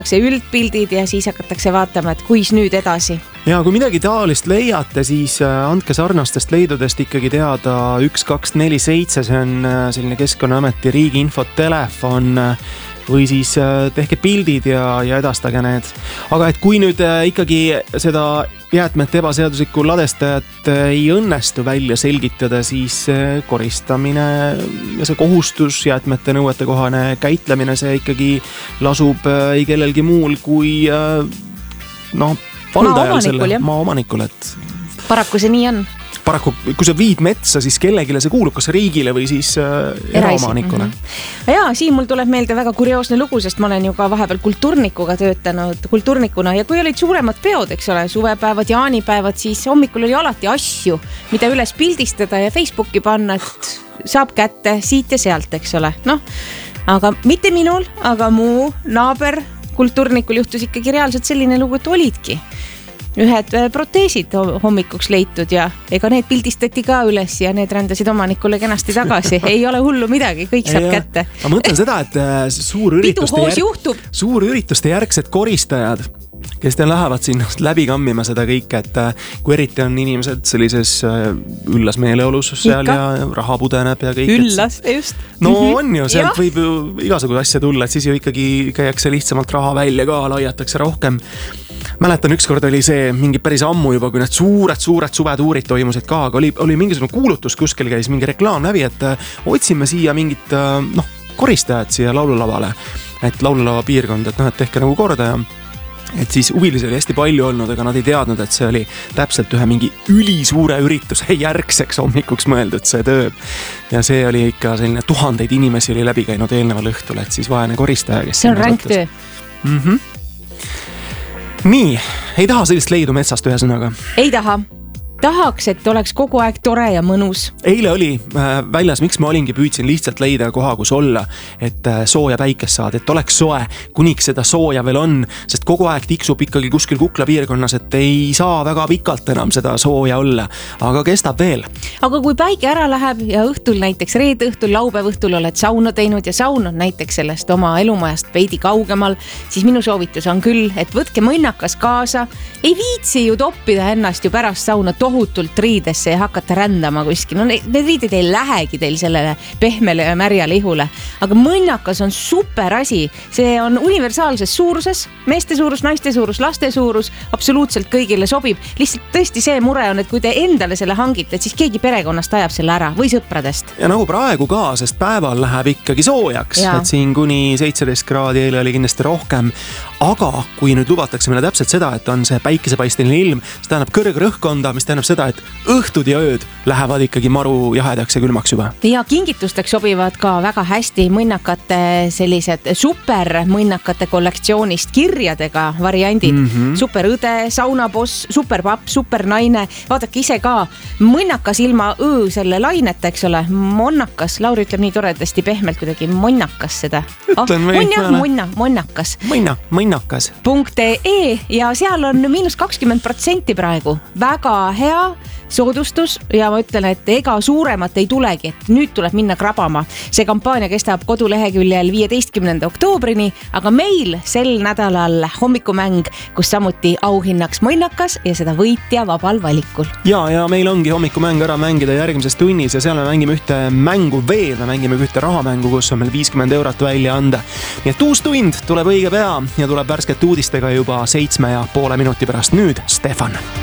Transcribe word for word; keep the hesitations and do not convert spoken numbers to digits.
üldpildid ja siis hakatakse vaatama, et kuis nüüd edasi. Ja kui midagi taolist leiate, siis andke sarnastest leidudest ikkagi teada üks kaks neli seitse, see on selline Keskkonnaameti riigi infotelefon, või siis tehke pildid ja, ja edastage need. Aga et kui nüüd ikkagi seda jäätmete ebaseaduslikku ladestajat ei õnnestu välja selgitada, siis koristamine ja see kohustus, jäätmete nõuete kohane käitlemine, see ikkagi lasub ei kellelgi muul kui noh, valdajal selle maaomanikul, et paraku see nii on. Paraku, kui sa viid metsa, siis kellegile see kuulub, kas riigile või siis äh, eraomanikule. Mm-hmm. Ja siin mul tuleb meelde väga kurioosne lugu, sest ma olen ju ka vahepeal kultuurnikuga töötanud, kultuurnikuna, ja kui olid suuremad peod, eks ole, suvepäevad, jaanipäevad, siis hommikul oli alati asju, mida üles pildistada ja Facebooki panna, et saab kätte siit ja sealt, eks ole. Noh, aga mitte minul, aga muu naaber kultuurnikul juhtus ikkagi reaalselt selline lugu, et olidki ühed proteesid hommikuks leitud ja ega need pildistati ka üles ja need rändasid omanikule kenasti tagasi. Ei ole hullu midagi, kõik saab ja, kätte. Ma mõtlen seda, et suur ürituste, järg... suur ürituste järgsed koristajad, kes te lähevad siin läbi kammima seda kõike, et kui eriti on inimesed sellises üllas meeleolus seal Ikka. Ja raha pudeneb ja kõik. Üllas, just. No on ju, sealt ja. Võib ju igasugune asja tulla, et siis ju ikkagi käiakse lihtsamalt raha välja ka, laiatakse rohkem. Mäletan, ükskord oli see mingi päris ammu juba, kui need suured, suured suvetuurid toimusid ka, aga oli, oli mingisugune kuulutus, kuskil käis mingi reklaam läbi, et otsime siia mingit noh, koristajad siia laululavale, et laululava piirkond, et noh, et tehke nagu korda ja et siis huvilisi oli hästi palju olnud, aga nad ei teadnud, et see oli täpselt ühe mingi ülisuure ürituse järgseks hommikuks mõeldud see töö. Ja see oli ikka selline tuhandeid inimesi oli läbi käinud eelneval õhtul, et siis vaene koristaja, kes see on ränk töö. Mhm. Nii, ei taha sellist leidu metsast ühe sõnaga? Ei taha. Tahaks, et oleks kogu aeg tore ja mõnus. Eile oli äh, väljas, miks ma olingi püüdsin lihtsalt leida koha, kus olla, et äh, sooja päikest saada, et oleks soe, kuniks seda sooja veel on, sest kogu aeg tiksub ikkagi kuskil Kukla piirkonnas, et ei saa väga pikalt enam seda sooja olla, aga kestab veel. Aga kui päike ära läheb ja õhtul näiteks reede õhtul, laupäev õhtul oled sauna teinud ja saun on näiteks sellest oma elumajast veidi kaugemal, siis minu soovitus on küll, et võtke mõnnakas kaasa, ei viitsi ju toppida ennast ju pärast sauna tohutult riidesse ja hakata rändama kuskil. No need riided ei lähegi teil sellele pehmele ja märjale ihule. Aga mõnnakas on super asi. See on universaalses suuruses, meeste suurus, naiste suurus, laste suurus, absoluutselt kõigile sobib. Lihtsalt tõesti see mure on, et kui te endale selle hangite, siis keegi perekonnast ajab selle ära või sõpradest. Ja nagu praegu ka, sest päeval läheb ikkagi soojaks, ja. Et siin kuni seitseteist kraadi, eile oli kindlasti rohkem. Aga kui nüüd lubatakse meile täpselt seda, et on see päikesepaisteline ilm, see tähendab kõrgrõhkkonda, mis tähendab seda, et õhtud ja ööd lähevad ikkagi maru jahedaks ja külmaks juba. Ja kingitusteks sobivad ka väga hästi mõnnakate sellised super mõnnakate kollektsioonist kirjadega variandid. Mm-hmm. Super õde, saunaboss, super papp, super naine. Vaadake ise ka mõnnakas ilma öö selle laineta, eks ole. Monnakas, Lauri ütleb nii toredasti pehmelt kuidagi monnakas seda. Ütlen oh, monna, monna, monnakas. Mõnna, mõnnakas. .ee ja seal on miinus kakskümmend protsenti praegu. Väga hea soodustus ja ma ütlen, et ega suuremat ei tulegi, et nüüd tuleb minna krabama. See kampaania kestab koduleheküljel viieteistkümnenda oktoobrini, aga meil sel nädalal hommikumäng, kus samuti auhinnaks mõnnakas ja seda võitja vabal valikul. Ja, ja meil ongi hommikumäng ära mängida järgmises tunnis ja seal me mängime ühte mängu veel, me mängime ühte rahamängu, kus on meil viiskümmend eurot välja anda. Nii et uus tund tuleb õige pea ja tuleb värsket uudistega juba seitsme ja poole minuti pärast. Nüüd Stefan.